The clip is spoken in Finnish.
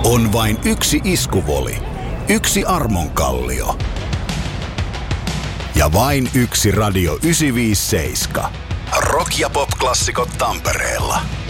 On vain yksi iskuvoli, yksi armonkallio ja vain yksi Radio 957. Rock- ja pop-klassikot Tampereella.